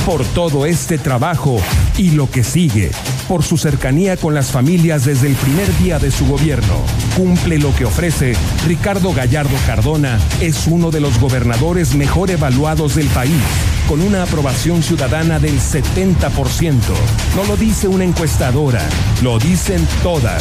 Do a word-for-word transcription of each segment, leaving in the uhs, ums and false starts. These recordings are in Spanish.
por todo este trabajo y lo que sigue, por su cercanía con las familias desde el primer día de su gobierno. Cumple lo que ofrece. Ricardo Gallardo Cardona es uno de los gobernadores mejor evaluados del país, con una aprobación ciudadana del setenta por ciento. No lo dice una encuestadora, lo dicen todas.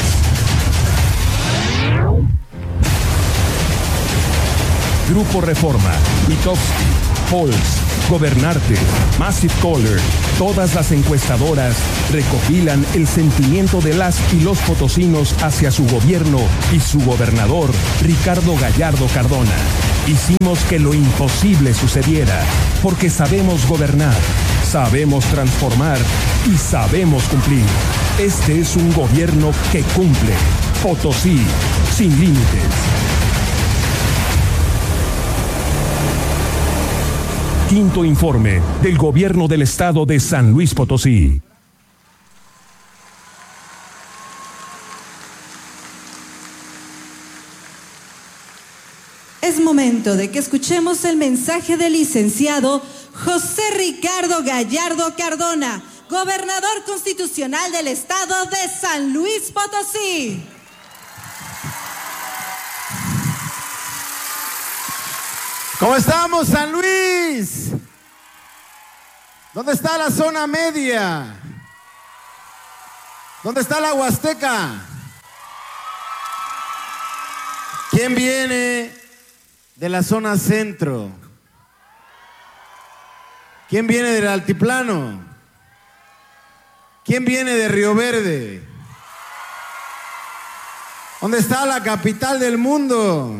Grupo Reforma, Mitofsky, Pulse, Gobernarte, Massive Caller, todas las encuestadoras recopilan el sentimiento de las y los potosinos hacia su gobierno y su gobernador, Ricardo Gallardo Cardona. Hicimos que lo imposible sucediera, porque sabemos gobernar, sabemos transformar y sabemos cumplir. Este es un gobierno que cumple. Potosí, sin límites. Quinto informe del Gobierno del Estado de San Luis Potosí. Es momento de que escuchemos el mensaje del licenciado José Ricardo Gallardo Cardona, gobernador constitucional del Estado de San Luis Potosí. ¿Cómo estamos, San Luis? ¿Dónde está la zona media? ¿Dónde está la Huasteca? ¿Quién viene de la zona centro? ¿Quién viene del altiplano? ¿Quién viene de Río Verde? ¿Dónde está la capital del mundo?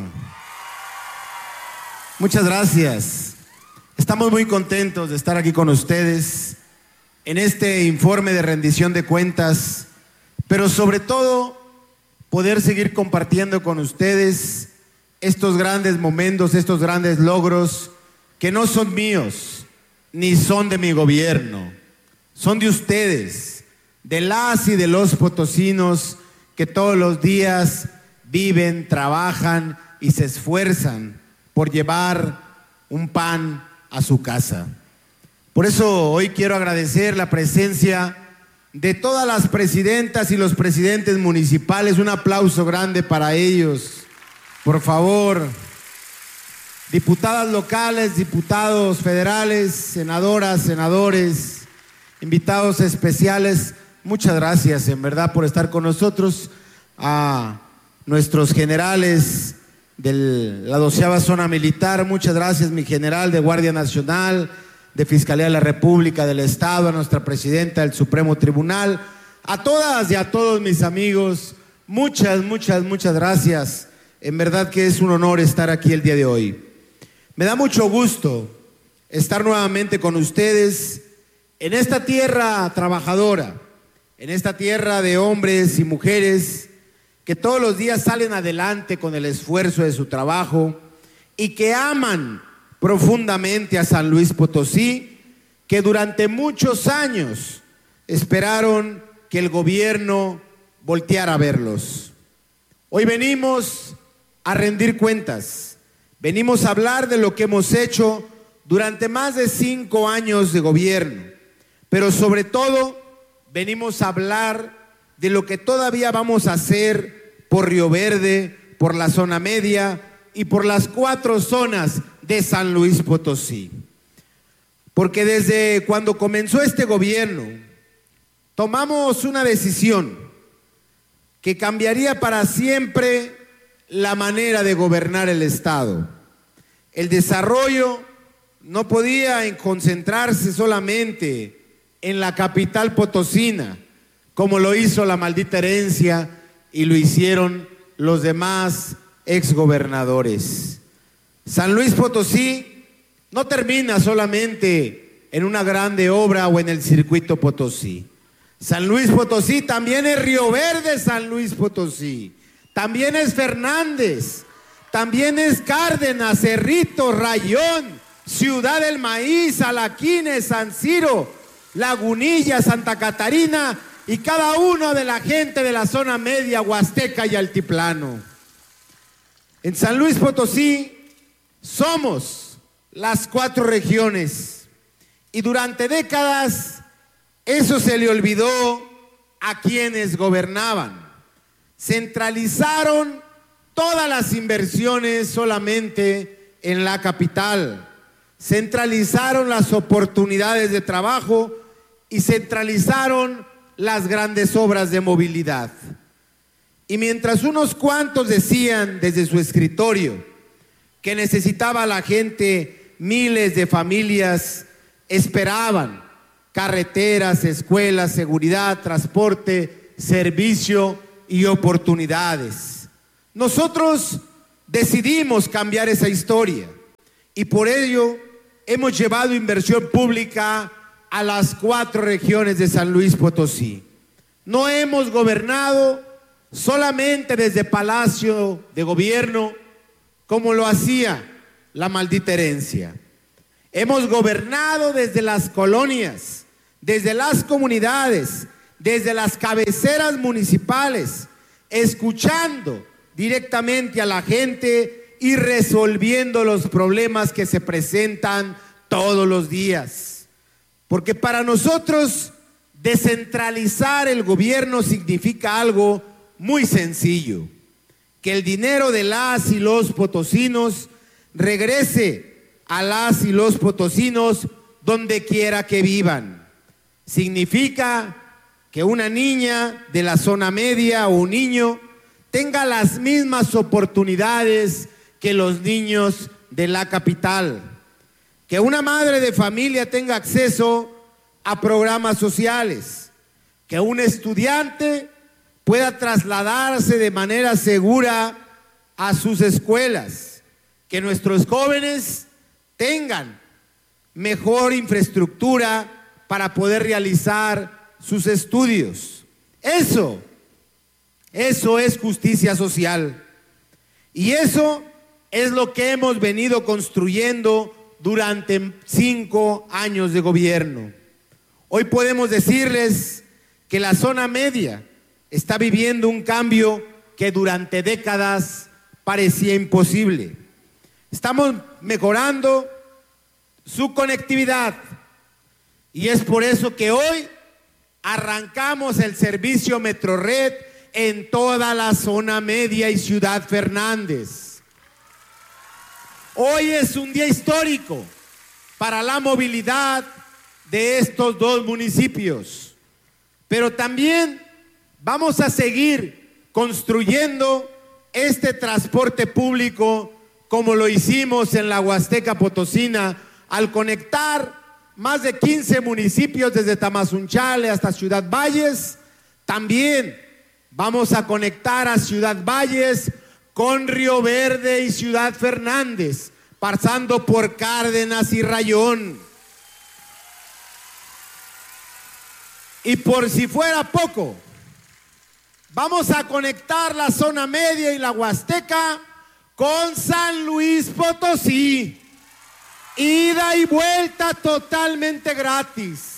Muchas gracias. Estamos muy contentos de estar aquí con ustedes en este informe de rendición de cuentas, pero sobre todo poder seguir compartiendo con ustedes estos grandes momentos, estos grandes logros que no son míos, ni son de mi gobierno, son de ustedes, de las y de los potosinos que todos los días viven, trabajan y se esfuerzan por llevar un pan a su casa. Por eso hoy quiero agradecer la presencia de todas las presidentas y los presidentes municipales. Un aplauso grande para ellos, por favor. Diputadas locales, diputados federales, senadoras, senadores, invitados especiales, muchas gracias en verdad por estar con nosotros. A nuestros generales de la doceava zona militar, muchas gracias, mi general de Guardia Nacional, de Fiscalía de la República, del Estado, a nuestra presidenta del Supremo Tribunal, a todas y a todos mis amigos, muchas, muchas, muchas gracias. En verdad que es un honor estar aquí el día de hoy. Me da mucho gusto estar nuevamente con ustedes en esta tierra trabajadora, en esta tierra de hombres y mujeres que todos los días salen adelante con el esfuerzo de su trabajo y que aman profundamente a San Luis Potosí, que durante muchos años esperaron que el gobierno volteara a verlos. Hoy venimos a rendir cuentas, venimos a hablar de lo que hemos hecho durante más de cinco años de gobierno, pero sobre todo venimos a hablar de lo que todavía vamos a hacer por Río Verde, por la zona media y por las cuatro zonas de San Luis Potosí. Porque desde cuando comenzó este gobierno, tomamos una decisión que cambiaría para siempre la manera de gobernar el Estado. El desarrollo no podía concentrarse solamente en la capital potosina, como lo hizo la maldita herencia y lo hicieron los demás exgobernadores. San Luis Potosí no termina solamente en una grande obra o en el circuito Potosí. San Luis Potosí también es Río Verde, San Luis Potosí. También es Fernández, también es Cárdenas, Cerrito, Rayón, Ciudad del Maíz, Alaquines, San Ciro, Lagunilla, Santa Catarina y cada uno de la gente de la zona media, Huasteca y Altiplano. En San Luis Potosí somos las cuatro regiones Y durante décadas eso se le olvidó a quienes gobernaban. Centralizaron todas las inversiones solamente en la capital. Centralizaron las oportunidades de trabajo y centralizaron las grandes obras de movilidad. Y mientras unos cuantos decían desde su escritorio que necesitaba la gente, miles de familias esperaban carreteras, escuelas, seguridad, transporte, servicio y oportunidades. Nosotros decidimos cambiar esa historia y por ello hemos llevado inversión pública a las cuatro regiones de San Luis Potosí. No hemos gobernado solamente desde Palacio de Gobierno, como lo hacía la maldita herencia. Hemos gobernado desde las colonias, desde las comunidades, desde las cabeceras municipales, escuchando directamente a la gente y resolviendo los problemas que se presentan todos los días. Porque para nosotros descentralizar el gobierno significa algo muy sencillo: que el dinero de las y los potosinos regrese a las y los potosinos donde quiera que vivan. Significa que una niña de la zona media o un niño tenga las mismas oportunidades que los niños de la capital. Que una madre de familia tenga acceso a programas sociales. Que un estudiante pueda trasladarse de manera segura a sus escuelas, que nuestros jóvenes tengan mejor infraestructura para poder realizar sus estudios. Eso, eso es justicia social. Y eso es lo que hemos venido construyendo durante cinco años de gobierno. Hoy podemos decirles que la zona media está viviendo un cambio que durante décadas parecía imposible. Estamos mejorando su conectividad y es por eso que hoy arrancamos el servicio Metrored en toda la zona media y Ciudad Fernández. Hoy es un día histórico para la movilidad de estos dos municipios, pero también vamos a seguir construyendo este transporte público como lo hicimos en la Huasteca Potosina al conectar más de quince municipios desde Tamazunchale hasta Ciudad Valles. También vamos a conectar a Ciudad Valles con Río Verde y Ciudad Fernández, pasando por Cárdenas y Rayón. Y por si fuera poco, vamos a conectar la zona media y la Huasteca con San Luis Potosí. Ida y vuelta totalmente gratis.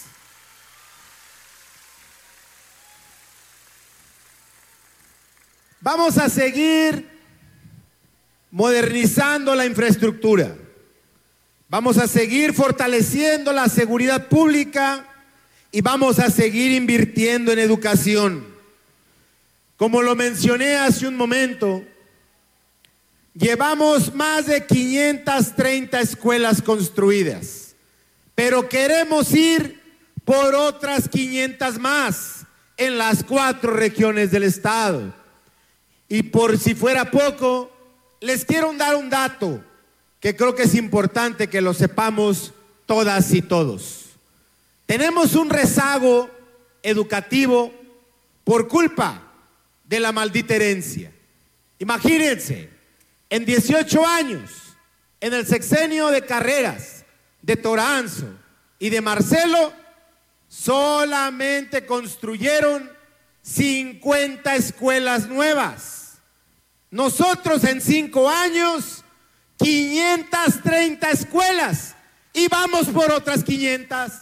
Vamos a seguir modernizando la infraestructura. Vamos a seguir fortaleciendo la seguridad pública y vamos a seguir invirtiendo en educación. Como lo mencioné hace un momento, llevamos más de quinientas treinta escuelas construidas, pero queremos ir por otras quinientas más en las cuatro regiones del estado. Y por si fuera poco, les quiero dar un dato que creo que es importante que lo sepamos todas y todos. Tenemos un rezago educativo por culpa de la maldita herencia. Imagínense, en dieciocho años, en el sexenio de Carreras, de Toranzo y de Marcelo, solamente construyeron cincuenta escuelas nuevas. Nosotros en cinco años, quinientas treinta escuelas y vamos por otras quinientas.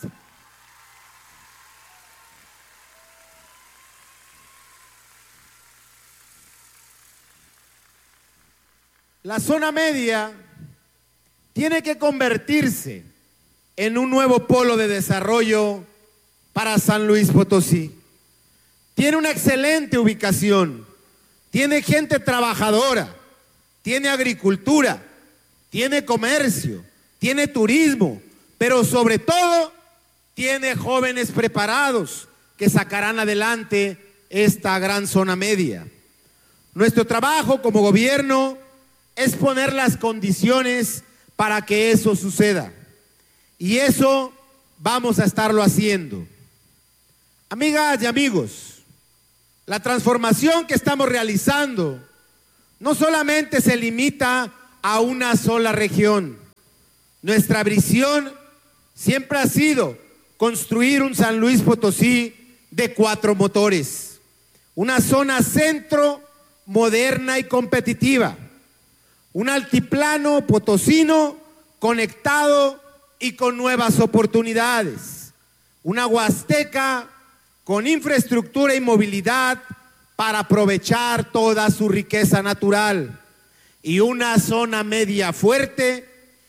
La zona media tiene que convertirse en un nuevo polo de desarrollo para San Luis Potosí. Tiene una excelente ubicación, tiene gente trabajadora, tiene agricultura, tiene comercio, tiene turismo, pero sobre todo tiene jóvenes preparados que sacarán adelante esta gran zona media. Nuestro trabajo como gobierno es poner las condiciones para que eso suceda. Y eso vamos a estarlo haciendo. Amigas y amigos, la transformación que estamos realizando no solamente se limita a una sola región. Nuestra visión siempre ha sido construir un San Luis Potosí de cuatro motores. Una zona centro moderna y competitiva. Un altiplano potosino conectado y con nuevas oportunidades. Una Huasteca con infraestructura y movilidad para aprovechar toda su riqueza natural. Y una zona media fuerte,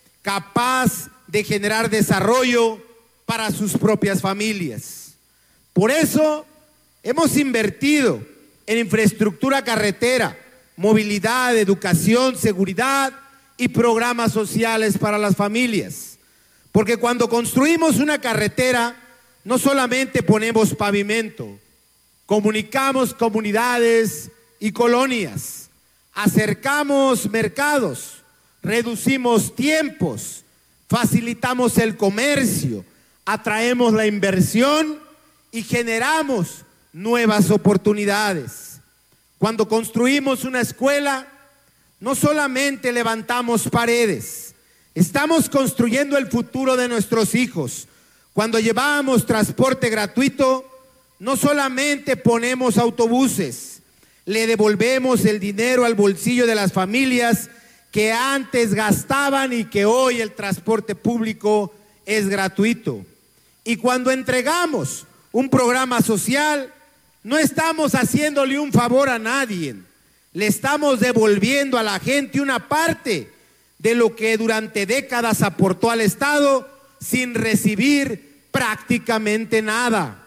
capaz de generar desarrollo para sus propias familias. Por eso hemos invertido en infraestructura carretera, movilidad, educación, seguridad y programas sociales para las familias. Porque cuando construimos una carretera, no solamente ponemos pavimento, comunicamos comunidades y colonias, acercamos mercados, reducimos tiempos, facilitamos el comercio, atraemos la inversión y generamos nuevas oportunidades. Cuando construimos una escuela, no solamente levantamos paredes, estamos construyendo el futuro de nuestros hijos. Cuando llevamos transporte gratuito, no solamente ponemos autobuses, le devolvemos el dinero al bolsillo de las familias que antes gastaban y que hoy el transporte público es gratuito. Y cuando entregamos un programa social, no estamos haciéndole un favor a nadie, le estamos devolviendo a la gente una parte de lo que durante décadas aportó al Estado sin recibir prácticamente nada.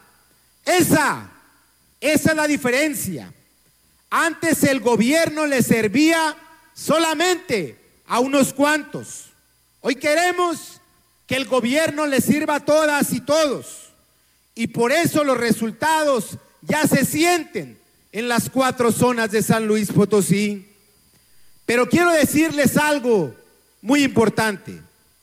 Esa, esa es la diferencia. Antes el gobierno le servía solamente a unos cuantos. Hoy queremos que el gobierno le sirva a todas y todos. Y por eso los resultados ya se sienten en las cuatro zonas de San Luis Potosí. Pero quiero decirles algo muy importante.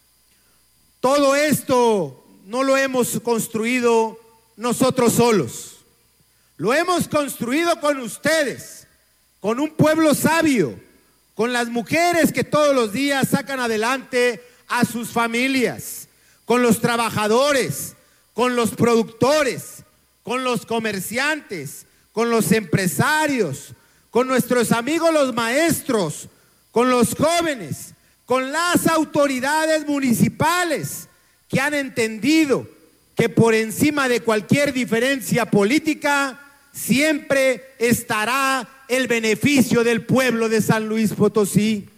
Todo esto no lo hemos construido nosotros solos. Lo hemos construido con ustedes, con un pueblo sabio, con las mujeres que todos los días sacan adelante a sus familias, con los trabajadores, con los productores, con los comerciantes, con los empresarios, con nuestros amigos los maestros, con los jóvenes, con las autoridades municipales que han entendido que por encima de cualquier diferencia política siempre estará el beneficio del pueblo de San Luis Potosí.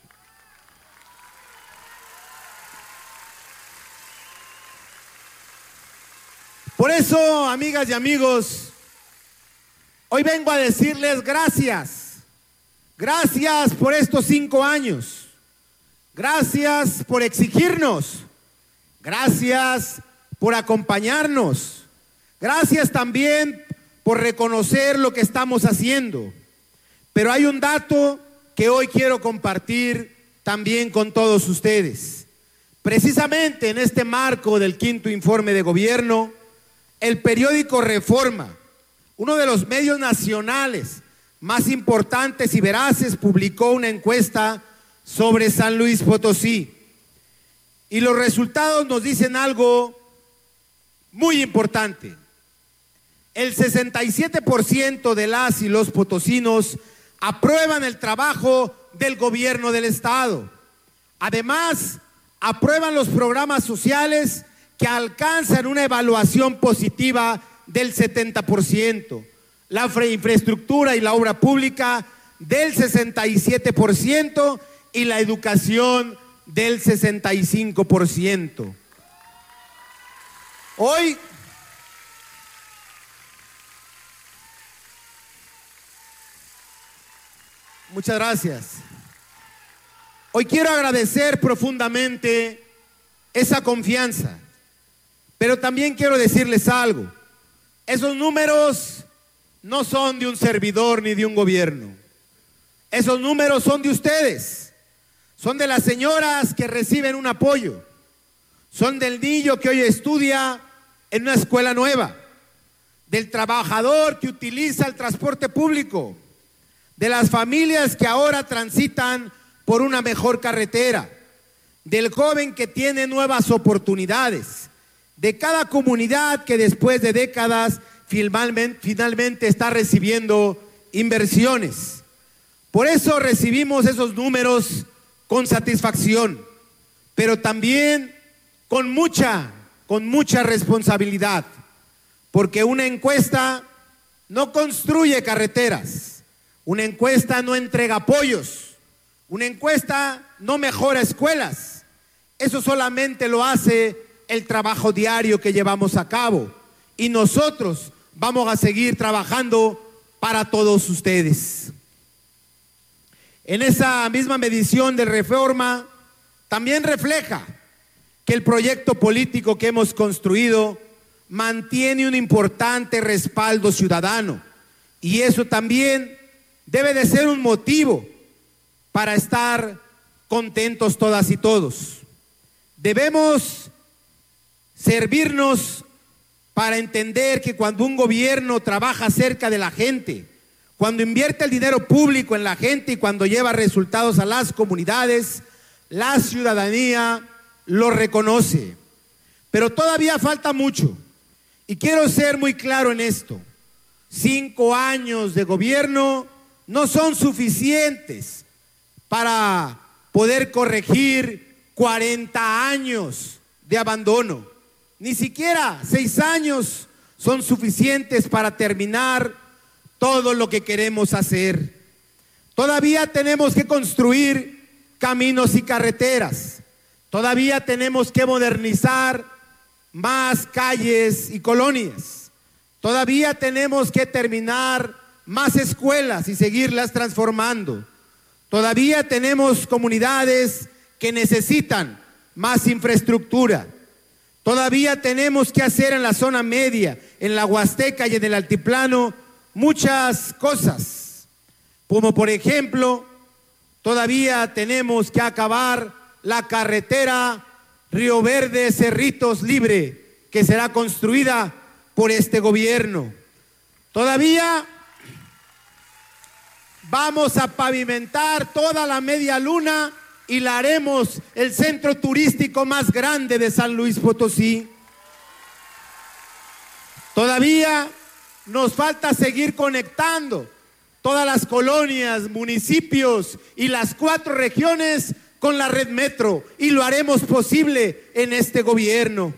Por eso, amigas y amigos, hoy vengo a decirles gracias. Gracias por estos cinco años. Gracias por exigirnos. Gracias por acompañarnos. Gracias también por reconocer lo que estamos haciendo. Pero hay un dato que hoy quiero compartir también con todos ustedes. Precisamente en este marco del quinto informe de gobierno, el periódico Reforma, uno de los medios nacionales más importantes y veraces, publicó una encuesta sobre San Luis Potosí. Y los resultados nos dicen algo muy importante. El sesenta y siete por ciento de las y los potosinos aprueban el trabajo del gobierno del Estado. Además, aprueban los programas sociales que alcanzan una evaluación positiva del setenta por ciento. La infraestructura y la obra pública del sesenta y siete por ciento y la educación del sesenta y cinco por ciento. Hoy, muchas gracias. Hoy quiero agradecer profundamente esa confianza, pero también quiero decirles algo. Esos números no son de un servidor ni de un gobierno. Esos números son de ustedes. Son de las señoras que reciben un apoyo. Son del niño que hoy estudia en una escuela nueva. Del trabajador que utiliza el transporte público. De las familias que ahora transitan por una mejor carretera. Del joven que tiene nuevas oportunidades. De cada comunidad que después de décadas finalmente, finalmente está recibiendo inversiones. Por eso recibimos esos números con satisfacción, pero también con mucha, con mucha responsabilidad, porque una encuesta no construye carreteras, una encuesta no entrega apoyos, una encuesta no mejora escuelas. Eso solamente lo hace el trabajo diario que llevamos a cabo, y nosotros vamos a seguir trabajando para todos ustedes. En esa misma medición de reforma también refleja que el proyecto político que hemos construido mantiene un importante respaldo ciudadano, y eso también debe de ser un motivo para estar contentos todas y todos. Debemos servirnos para entender que cuando un gobierno trabaja cerca de la gente, cuando invierte el dinero público en la gente y cuando lleva resultados a las comunidades, la ciudadanía lo reconoce. Pero todavía falta mucho, y quiero ser muy claro en esto. Cinco años de gobierno no son suficientes para poder corregir cuarenta años de abandono. Ni siquiera seis años son suficientes para terminar todo lo que queremos hacer. Todavía tenemos que construir caminos y carreteras. Todavía tenemos que modernizar más calles y colonias. Todavía tenemos que terminar más escuelas y seguirlas transformando. Todavía tenemos comunidades que necesitan más infraestructura. Todavía tenemos que hacer en la zona media, en la Huasteca y en el altiplano, muchas cosas. Como por ejemplo, todavía tenemos que acabar la carretera Río Verde Cerritos Libre, que será construida por este gobierno. Todavía vamos a pavimentar toda la media luna y la haremos el centro turístico más grande de San Luis Potosí. Todavía nos falta seguir conectando todas las colonias, municipios y las cuatro regiones con la red metro, y lo haremos posible en este gobierno.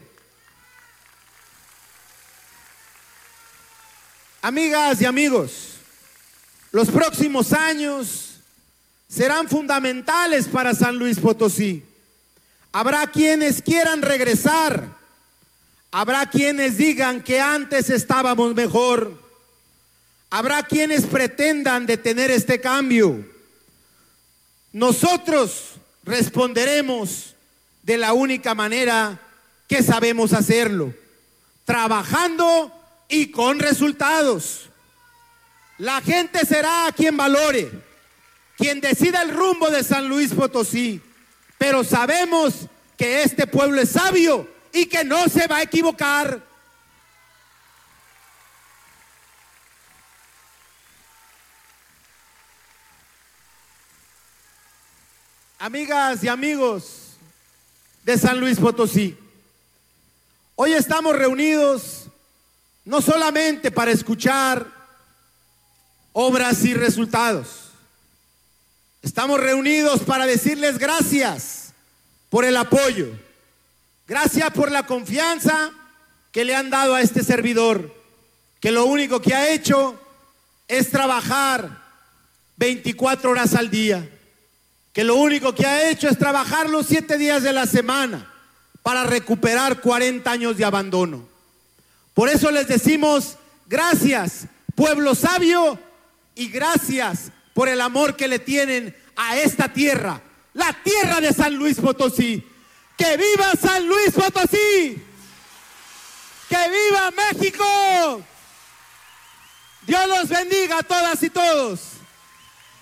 Amigas y amigos, los próximos años serán fundamentales para San Luis Potosí. Habrá quienes quieran regresar, habrá quienes digan que antes estábamos mejor, habrá quienes pretendan detener este cambio. Nosotros responderemos de la única manera que sabemos hacerlo, trabajando y con resultados. La gente será quien valore, quien decida el rumbo de San Luis Potosí, pero sabemos que este pueblo es sabio y que no se va a equivocar. Amigas y amigos de San Luis Potosí, hoy estamos reunidos no solamente para escuchar obras y resultados. Estamos reunidos para decirles gracias por el apoyo, gracias por la confianza que le han dado a este servidor, que lo único que ha hecho es trabajar veinticuatro horas al día, que lo único que ha hecho es trabajar los siete días de la semana para recuperar cuarenta años de abandono. Por eso les decimos gracias, pueblo sabio, y gracias por el amor que le tienen a esta tierra, la tierra de San Luis Potosí. ¡Que viva San Luis Potosí! ¡Que viva México! Dios los bendiga a todas y todos.